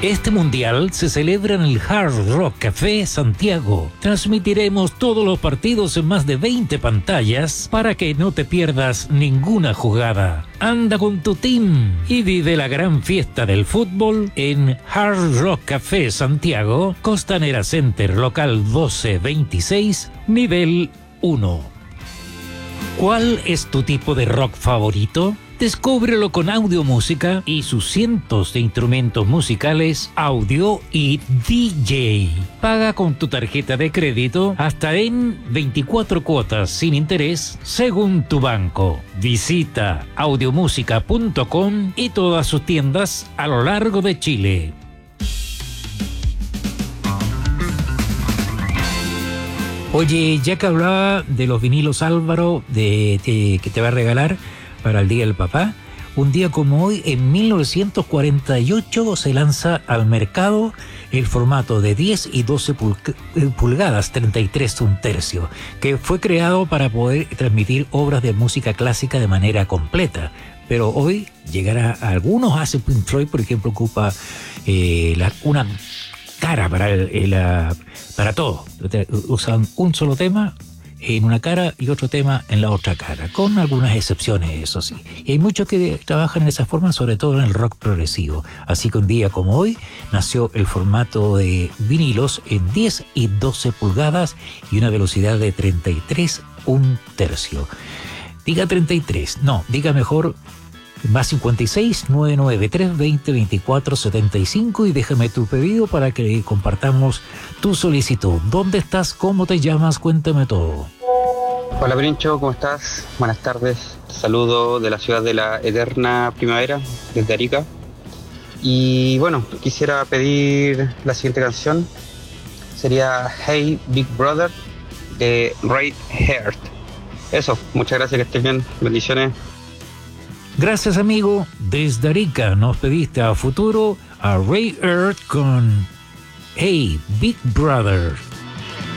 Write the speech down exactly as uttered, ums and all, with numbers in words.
Este mundial se celebra en el Hard Rock Café Santiago. Transmitiremos todos los partidos en más de veinte pantallas para que no te pierdas ninguna jugada. Anda con tu team y vive la gran fiesta del fútbol en Hard Rock Café Santiago, Costanera Center, local doce veintiséis, nivel uno. ¿Cuál es tu tipo de rock favorito? Descúbrelo con Audio Música y sus cientos de instrumentos musicales, audio y D J. Paga con tu tarjeta de crédito hasta en veinticuatro cuotas sin interés según tu banco. Visita audiomúsica punto com y todas sus tiendas a lo largo de Chile. Oye, ya que hablaba de los vinilos Álvaro de, de, que te va a regalar para el Día del Papá, un día como hoy, en mil novecientos cuarenta y ocho, se lanza al mercado el formato de diez y doce pulgadas, treinta y tres un tercio, que fue creado para poder transmitir obras de música clásica de manera completa. Pero hoy llegará a algunos, hace Pink Floyd, por ejemplo, ocupa eh, la, una cara para, el, el, para todo. Usan un solo tema en una cara y otro tema en la otra cara, con algunas excepciones, eso sí. Y hay muchos que trabajan en esa forma, sobre todo en el rock progresivo. Así que un día como hoy nació el formato de vinilos en diez y doce pulgadas y una velocidad de treinta y tres un tercio. Diga treinta y tres, no, diga mejor más cincuenta y seis, nueve nueve tres, veinte, veinticuatro, setenta y cinco y déjame tu pedido para que compartamos tu solicitud. ¿Dónde estás? ¿Cómo te llamas? Cuéntame todo. Hola Brincho, ¿cómo estás? Buenas tardes. Te saludo de la ciudad de la eterna primavera, desde Arica. Y bueno, quisiera pedir la siguiente canción. Sería Hey Big Brother de Ray Heart. Eso, muchas gracias, que estés bien. Bendiciones. Gracias, amigo. Desde Arica nos pediste a futuro a Ray Earth con Hey Big Brother.